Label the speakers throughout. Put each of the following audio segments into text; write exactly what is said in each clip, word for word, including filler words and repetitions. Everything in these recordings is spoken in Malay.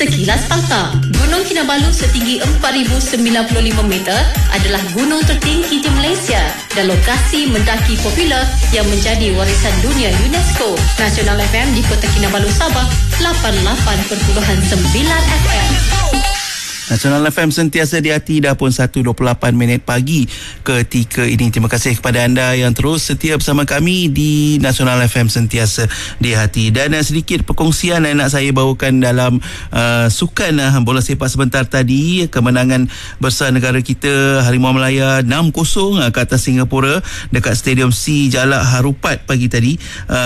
Speaker 1: Sekilas fakta, Gunung Kinabalu setinggi empat ribu sembilan puluh lima meter adalah gunung tertinggi di Malaysia dan lokasi mendaki popular yang menjadi warisan dunia UNESCO. Nasional F M di Kota Kinabalu, Sabah, lapan puluh lapan perpuluhan sembilan F M.
Speaker 2: Nasional F M sentiasa di hati, dah pun satu dua puluh lapan minit pagi ketika ini. Terima kasih kepada anda yang terus setia bersama kami di Nasional F M sentiasa di hati. Dan uh, sedikit perkongsian yang nak saya bawakan dalam uh, sukan uh, bola sepak sebentar tadi. Kemenangan besar negara kita Harimau Malaya enam kosong uh, ke atas Singapura dekat Stadium C Jalak Harupat pagi tadi.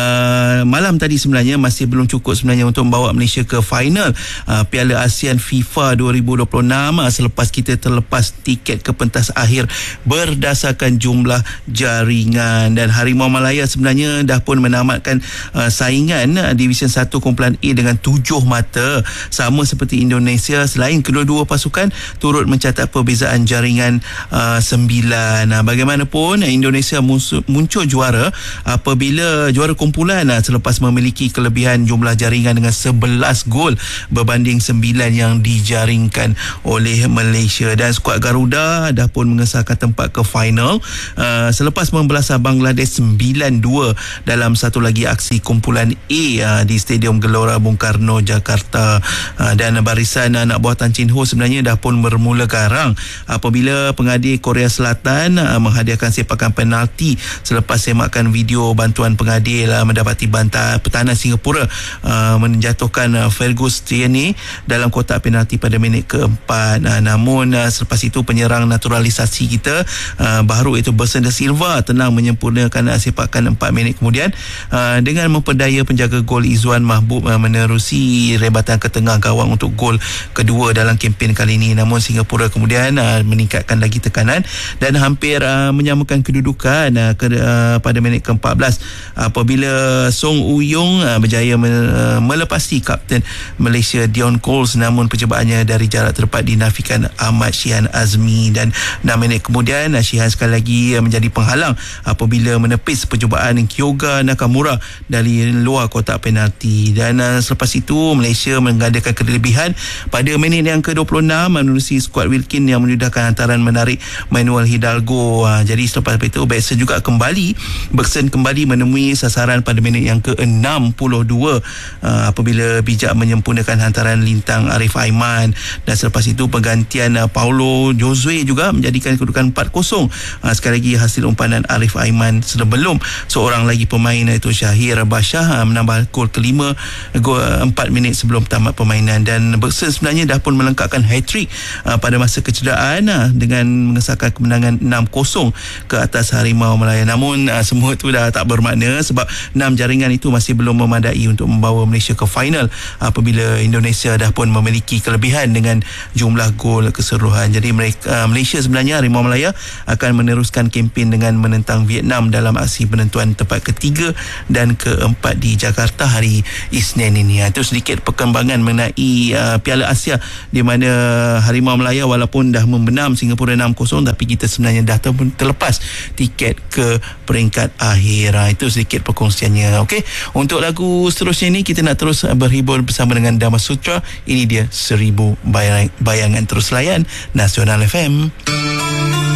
Speaker 2: Uh, malam tadi sebenarnya masih belum cukup sebenarnya untuk membawa Malaysia ke final uh, Piala ASEAN FIFA dua ribu dua puluh enam selepas kita terlepas tiket ke pentas akhir berdasarkan jumlah jaringan. Dan Harimau Malaya sebenarnya dah pun menamatkan uh, saingan uh, Division satu kumpulan A dengan tujuh mata, sama seperti Indonesia. Selain kedua-dua pasukan turut mencatat perbezaan jaringan uh, sembilan. Uh, bagaimanapun Indonesia muncul, muncul juara apabila juara kumpulan uh, selepas memiliki kelebihan jumlah jaringan dengan sebelas gol berbanding sembilan yang dijaringkan oleh Malaysia. Dan skuad Garuda dah pun mengesahkan tempat ke final uh, selepas membelasah Bangladesh sembilan dua dalam satu lagi aksi kumpulan A uh, di Stadium Gelora Bung Karno, Jakarta. Uh, dan barisan anak buah Tan Chin Ho sebenarnya dah pun bermula garang apabila pengadil Korea Selatan uh, menghadiahkan sepakan penalti selepas semakan video bantuan pengadil uh, mendapati bantai pertahanan Singapura uh, menjatuhkan uh, Fergus Tierney dalam kotak penalti pada minit keempat. Uh, namun uh, selepas itu penyerang naturalisasi kita uh, baru itu Bersen Da Silva tenang menyempurnakan uh, sepakan empat minit kemudian uh, dengan memperdaya penjaga gol Izzuan Mahbub uh, menerusi rebatan ke tengah gawang untuk gol kedua dalam kempen kali ini. Namun Singapura kemudian uh, meningkatkan lagi tekanan dan hampir uh, menyamakan kedudukan uh, ke, uh, pada minit ke-empat belas apabila Song Uyong uh, berjaya me- uh, melepasi kapten Malaysia Dion Coles, namun percubaannya dari jarak terdekat dinafikan Ahmad Shihan Azmi. Dan enam minit kemudian Shihan sekali lagi menjadi penghalang apabila menepis percubaan Kyoga Nakamura dari luar kotak penalti. Dan uh, selepas itu Malaysia menggandakan kelebihan pada minit yang ke dua puluh enam menerusi skuad Wilkin yang memudahkan hantaran menarik Manuel Hidalgo. Uh, jadi selepas itu Bersen juga kembali Bersen kembali menemui sasaran pada minit yang ke enam puluh dua uh, apabila bijak menyempurnakan hantaran lintang Arif Aiman. Dan selepas itu pergantian uh, Paulo Josue juga menjadikan kedudukan empat kosong. Uh, sekali lagi hasil umpanan Arif Aiman sebelum seorang lagi pemain iaitu Syahir Bashar uh, menambah gol kelima gol uh, empat minit sebelum tamat permainan. Dan Bersen sebenarnya dah pun melengkapkan hat-trick uh, pada masa kecederaan uh, dengan mengesahkan kemenangan enam kosong ke atas Harimau Malaya. Namun uh, semua itu dah tak bermakna sebab enam jaringan itu masih belum memadai untuk membawa Malaysia ke final apabila Indonesia dah pun memiliki kelebihan dengan jumlah gol keseluruhan. Jadi mereka, uh, Malaysia sebenarnya Harimau Malaya akan meneruskan kempen dengan menentang Vietnam dalam aksi penentuan tempat ketiga dan keempat di Jakarta hari Isnin ini. Itu sedikit perkembangan mengenai uh, Piala Asia di mana Harimau Malaya walaupun dah membenam Singapura enam kosong tapi kita sebenarnya dah ter- terlepas tiket ke peringkat akhir. Uh, itu sedikit perkongsiannya. Okey, untuk lagu seterusnya ini kita nak terus berhibur bersama dengan Dharma Sutra. Ini dia Seribu Bayang- Bayangan. Terus layan Nasional F M.